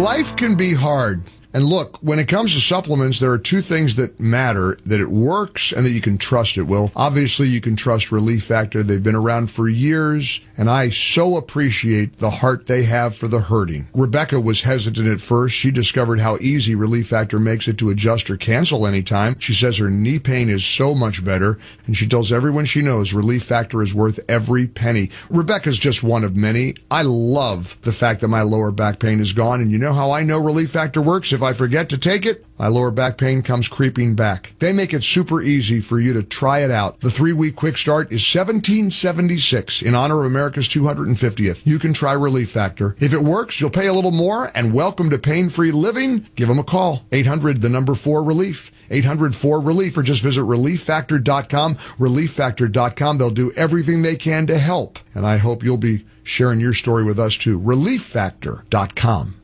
Life can be hard. And look, when it comes to supplements, there are two things that matter, that it works and that you can trust it. Well, obviously you can trust Relief Factor. They've been around for years, and I so appreciate the heart they have for the hurting. Rebecca was hesitant at first. She discovered how easy Relief Factor makes it to adjust or cancel anytime. She says her knee pain is so much better, and she tells everyone she knows Relief Factor is worth every penny. Rebecca's just one of many. I love the fact that my lower back pain is gone, and you know how I know Relief Factor works? If I forget to take it, my lower back pain comes creeping back. They make it super easy for you to try it out. The 3-week quick start is $17.76 in honor of America's 250th. You can try Relief Factor. If it works, you'll pay a little more, and welcome to pain-free living. Give them a call. 800-4-RELIEF. 800-4-RELIEF, or just visit ReliefFactor.com. ReliefFactor.com. They'll do everything they can to help. And I hope you'll be sharing your story with us too. ReliefFactor.com.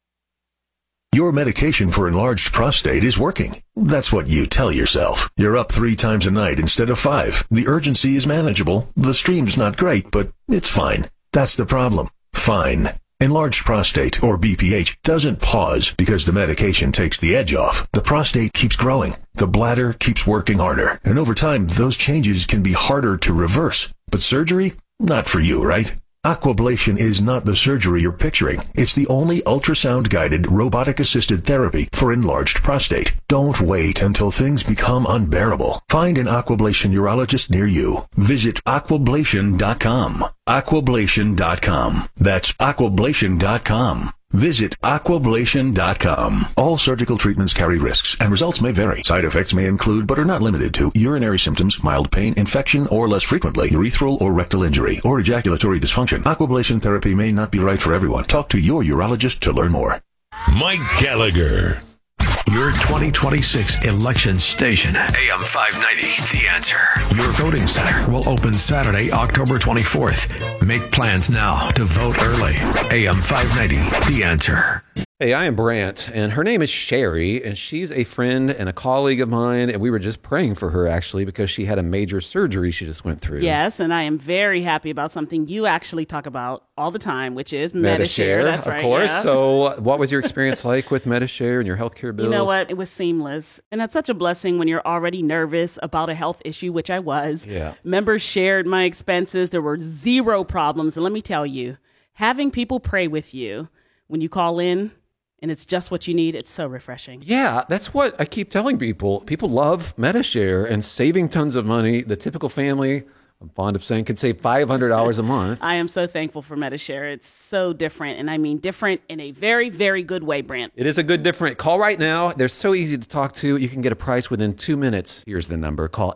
Your medication for enlarged prostate is working. That's what you tell yourself. You're up 3 times a night instead of 5. The urgency is manageable. The stream's not great, but it's fine. That's the problem. Fine. Enlarged prostate, or BPH, doesn't pause because the medication takes the edge off. The prostate keeps growing. The bladder keeps working harder. And over time, those changes can be harder to reverse. But surgery? Not for you, right? Aquablation is not the surgery you're picturing. It's the only ultrasound-guided, robotic-assisted therapy for enlarged prostate. Don't wait until things become unbearable. Find an Aquablation urologist near you. Visit Aquablation.com. Aquablation.com. That's Aquablation.com. Visit Aquablation.com. All surgical treatments carry risks, and results may vary. Side effects may include, but are not limited to, urinary symptoms, mild pain, infection, or less frequently, urethral or rectal injury, or ejaculatory dysfunction. Aquablation therapy may not be right for everyone. Talk to your urologist to learn more. Mike Gallagher. Your 2026 election station. AM 590, The Answer. Your voting center will open Saturday, October 24th. Make plans now to vote early. AM 590, The Answer. Hey, I am Brant, and her name is Sherry, and she's a friend and a colleague of mine, and we were just praying for her, actually, because she had a major surgery she just went through. Yes, and I am very happy about something you actually talk about all the time, which is Medi-Share. That's right, of course. Yeah. So what was your experience like with Medi-Share and your healthcare bills? You know what? It was seamless, and that's such a blessing when you're already nervous about a health issue, which I was. Yeah. Members shared my expenses. There were zero problems, and let me tell you, having people pray with you when you call in, and it's just what you need, it's so refreshing. Yeah, that's what I keep telling people. People love Medi-Share and saving tons of money. The typical family, I'm fond of saying, could save $500 a month. I am so thankful for Medi-Share. It's so different, and I mean different in a very, very good way, Brant. It is a good different. Call right now. They're so easy to talk to. You can get a price within 2 minutes. Here's the number. Call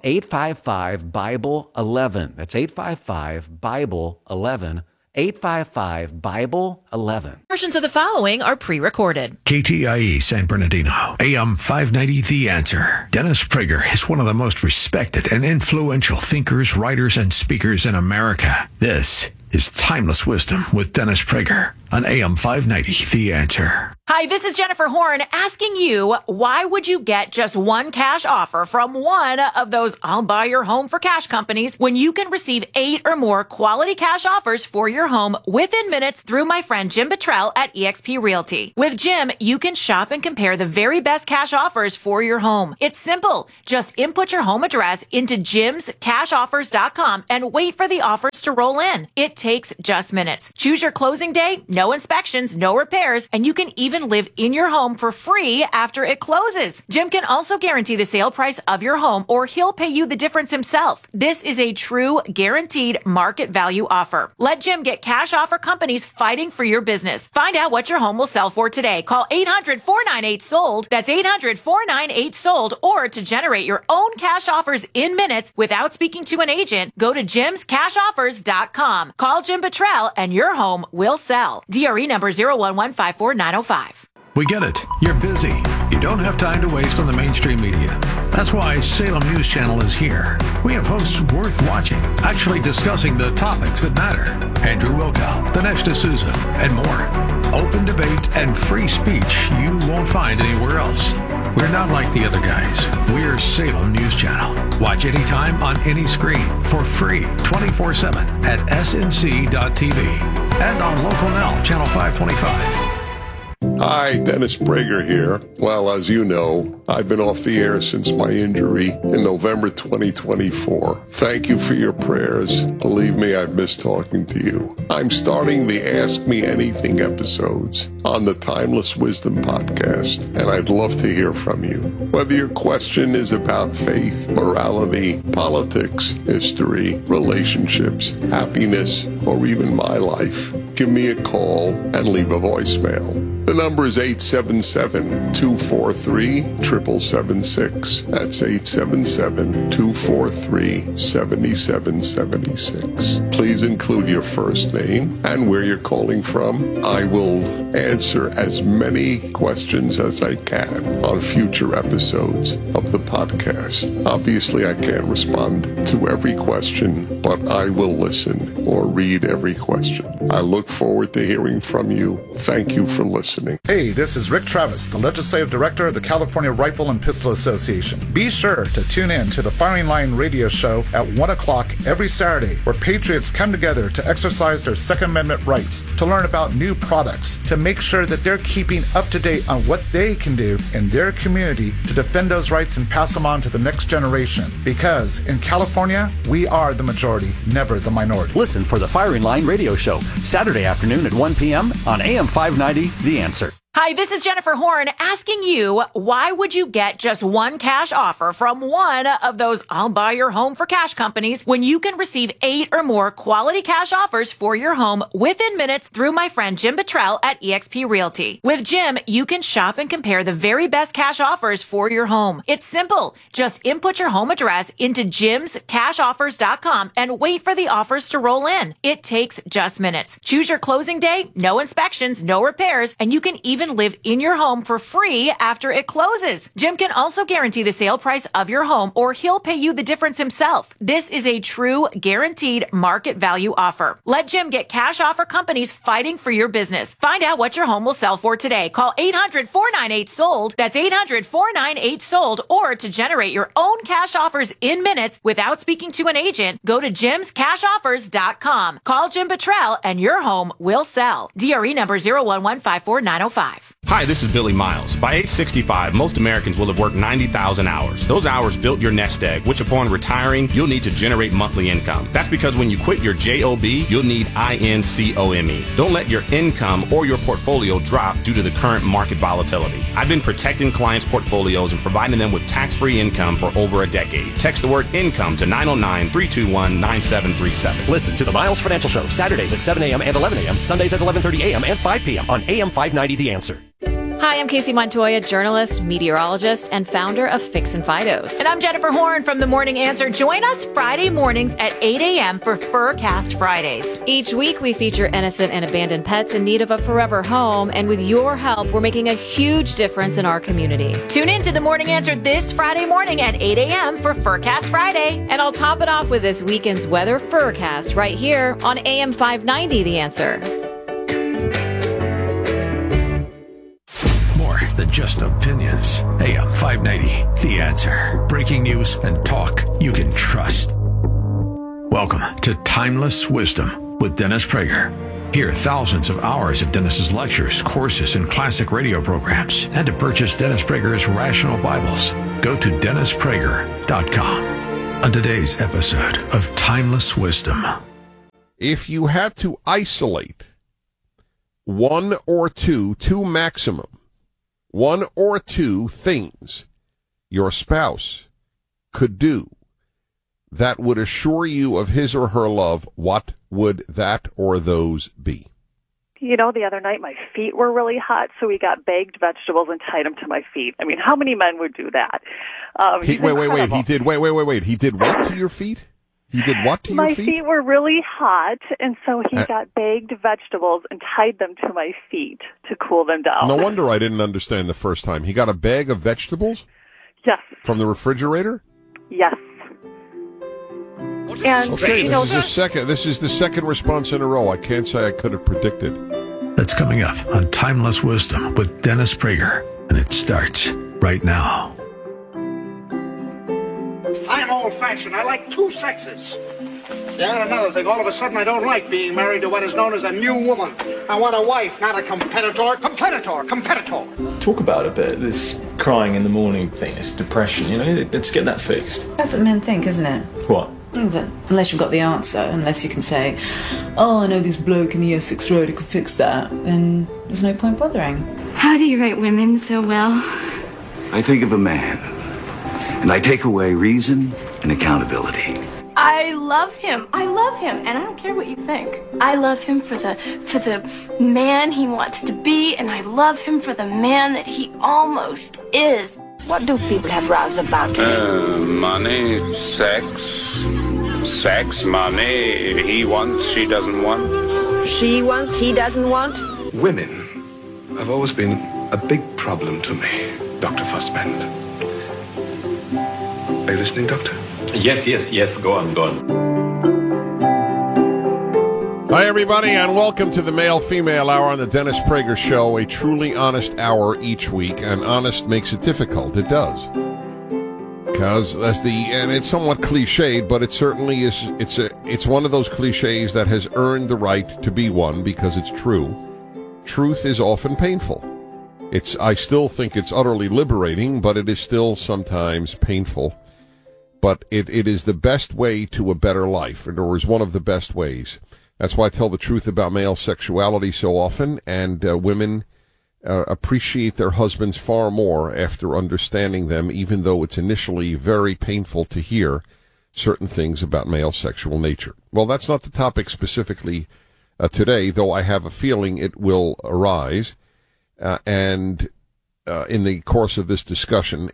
855-BIBLE-11. That's 855-BIBLE-11. 855-BIBLE-11. Portions of the following are pre-recorded. KTIE San Bernardino, AM 590, The Answer. Dennis Prager is one of the most respected and influential thinkers, writers, and speakers in America. This is Timeless Wisdom with Dennis Prager on AM 590, The Answer. Hi, this is Jennifer Horn asking you, why would you get just one cash offer from one of those I'll buy your home for cash companies when you can receive 8 or more quality cash offers for your home within minutes through my friend Jim Bottrell at eXp Realty. With Jim, you can shop and compare the very best cash offers for your home. It's simple. Just input your home address into jimscashoffers.com and wait for the offers to roll in. It takes just minutes. Choose your closing day, no inspections, no repairs, and you can even live in your home for free after it closes. Jim can also guarantee the sale price of your home, or he'll pay you the difference himself. This is a true guaranteed market value offer. Let Jim get cash offer companies fighting for your business. Find out what your home will sell for today. Call 800-498-SOLD. That's 800-498-SOLD. Or to generate your own cash offers in minutes without speaking to an agent, go to jimscashoffers.com. Call Jim Bottrell and your home will sell. DRE number 01154-905. We get it. You're busy. You don't have time to waste on the mainstream media. That's why Salem News Channel is here. We have hosts worth watching, actually discussing the topics that matter. Andrew Wilkow, Dinesh D'Souza, and more. Open debate and free speech you won't find anywhere else. We're not like the other guys. We're Salem News Channel. Watch anytime on any screen for free 24/7 at snc.tv and on Local Now, Channel 525. Hi, Dennis Prager here. Well, as you know, I've been off the air since my injury in November 2024. Thank you for your prayers. Believe me, I've missed talking to you. I'm starting the Ask Me Anything episodes on the Timeless Wisdom podcast, and I'd love to hear from you. Whether your question is about faith, morality, politics, history, relationships, happiness, or even my life, give me a call and leave a voicemail. The number is 877-243-7776. That's 877-243-7776. Please include your first name and where you're calling from. I will answer as many questions as I can on future episodes of the podcast. Obviously, I can't respond to every question, but I will listen or read every question. I look forward to hearing from you. Thank you for listening. Hey, this is Rick Travis, the Legislative Director of the California Rifle and Pistol Association. Be sure to tune in to the Firing Line radio show at 1 o'clock every Saturday, where patriots come together to exercise their Second Amendment rights, to learn about new products, to make sure that they're keeping up to date on what they can do in their community to defend those rights and pass them on to the next generation. Because in California, we are the majority, never the minority. Listen for the Firing Line radio show, Saturday afternoon at 1 p.m. on AM 590, The Answer. Hi, this is Jennifer Horn asking you, why would you get just one cash offer from one of those I'll buy your home for cash companies when you can receive 8 or more quality cash offers for your home within minutes through my friend Jim Bottrell at eXp Realty. With Jim, you can shop and compare the very best cash offers for your home. It's simple. Just input your home address into jimscashoffers.com and wait for the offers to roll in. It takes just minutes. Choose your closing day, no inspections, no repairs, and you can even live in your home for free after it closes. Jim can also guarantee the sale price of your home, or he'll pay you the difference himself. This is a true guaranteed market value offer. Let Jim get cash offer companies fighting for your business. Find out what your home will sell for today. Call 800-498-SOLD. That's 800-498-SOLD. Or to generate your own cash offers in minutes without speaking to an agent, go to jimscashoffers.com. Call Jim Bottrell and your home will sell. DRE number 01154-905. Hi, this is Billy Miles. By age 65, most Americans will have worked 90,000 hours. Those hours built your nest egg, which upon retiring, you'll need to generate monthly income. That's because when you quit your JOB, you'll need INCOME. Don't let your income or your portfolio drop due to the current market volatility. I've been protecting clients' portfolios and providing them with tax-free income for over a decade. Text the word income to 909-321-9737. Listen to the Miles Financial Show, Saturdays at 7 a.m. and 11 a.m., Sundays at 11:30 a.m. and 5 p.m. on AM 590 The Answer. Hi, I'm Casey Montoya, journalist, meteorologist, and founder of Fix and Fidos. And I'm Jennifer Horn from The Morning Answer. Join us Friday mornings at 8 a.m. for Furcast Fridays. Each week, we feature innocent and abandoned pets in need of a forever home. And with your help, we're making a huge difference in our community. Tune in to The Morning Answer this Friday morning at 8 a.m. for Furcast Friday. And I'll top it off with this weekend's weather Furcast right here on AM 590 The Answer. Than just opinions. AM 590, The Answer. Breaking news and talk you can trust. Welcome to Timeless Wisdom with Dennis Prager. Hear thousands of hours of Dennis's lectures, courses, and classic radio programs. And to purchase Dennis Prager's Rational Bibles, go to DennisPrager.com. On today's episode of Timeless Wisdom. If you had to isolate one or two maximum, one or two things your spouse could do that would assure you of his or her love, what would that or those be? You know, the other night my feet were really hot, so we got baked vegetables and tied them to my feet. I mean, how many men would do that? Wait. He did what to your feet? He did what to your feet? My feet were really hot, and so he got baked vegetables and tied them to my feet to cool them down. No wonder I didn't understand the first time. He got a bag of vegetables? Yes. From the refrigerator? Yes. And okay, you know, this is the second response in a row. I can't say I could have predicted. That's coming up on Timeless Wisdom with Dennis Prager, and it starts right now. I'm old-fashioned. I like two sexes. Yeah, and another thing, all of a sudden I don't like being married to what is known as a new woman. I want a wife, not a competitor. Competitor. Talk about a bit, this crying in the morning thing, this depression, you know, let's get that fixed. That's what men think, isn't it? What? That unless you've got the answer, unless you can say, oh, I know this bloke in the Essex Road who could fix that, then there's no point bothering. How do you rate women so well? I think of a man, and I take away reason and accountability. I love him, and I don't care what you think. I love him for the man he wants to be, and I love him for the man that he almost is. What do people have rows about? Money, sex, money. He wants, she doesn't want. She wants, he doesn't want? Women have always been a big problem to me, Dr. Fussbend. Are you listening, Doctor? Yes. Go on. Hi, everybody, and welcome to the Male-Female Hour on the Dennis Prager Show, a truly honest hour each week, and honest makes it difficult. It does. Because and it's somewhat cliched, but it certainly is, it's one of those cliches that has earned the right to be one because it's true. Truth is often painful. I still think it's utterly liberating, but it is still sometimes painful. But it is the best way to a better life, or is one of the best ways. That's why I tell the truth about male sexuality so often, and women appreciate their husbands far more after understanding them, even though it's initially very painful to hear certain things about male sexual nature. Well, that's not the topic specifically today, though I have a feeling it will arise, and in the course of this discussion.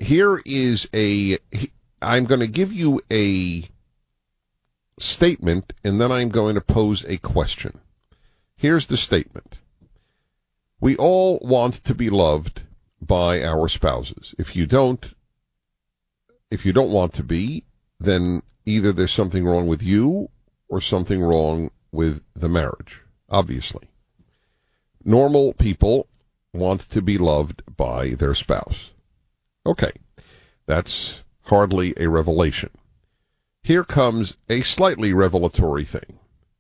I'm going to give you a statement, and then I'm going to pose a question. Here's the statement. We all want to be loved by our spouses. If you don't want to be, then either there's something wrong with you or something wrong with the marriage, obviously. Normal people want to be loved by their spouse. Okay, that's hardly a revelation. Here comes a slightly revelatory thing.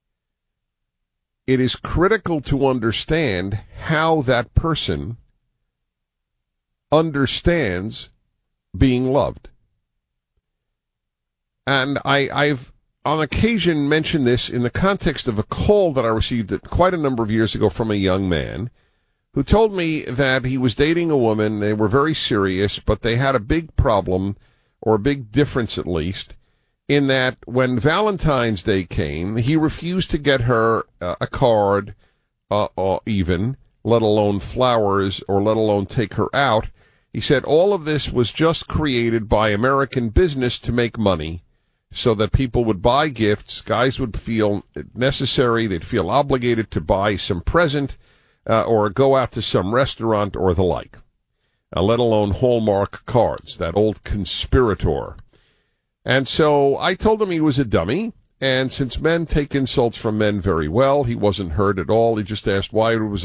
It is critical to understand how that person understands being loved. And I've on occasion mentioned this in the context of a call that I received quite a number of years ago from a young man who told me that he was dating a woman. They were very serious, but they had a big problem, or a big difference at least, in that when Valentine's Day came, he refused to get her a card, even, let alone flowers, or let alone take her out. He said all of this was just created by American business to make money, so that people would buy gifts, guys would feel necessary, they'd feel obligated to buy some present, or go out to some restaurant or the like, let alone Hallmark cards, that old conspirator. And so I told him he was a dummy, and since men take insults from men very well, he wasn't hurt at all. He just asked, why did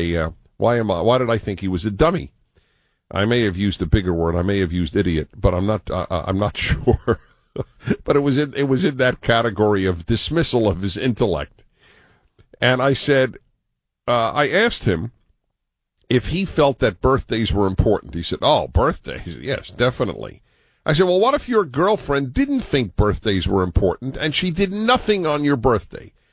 I think he was a dummy? I may have used a bigger word. I may have used idiot, but I'm not sure. But it was in that category of dismissal of his intellect. And I said, I asked him if he felt that birthdays were important. He said, oh, birthdays? Yes, definitely. I said, well, what if your girlfriend didn't think birthdays were important and she did nothing on your birthday?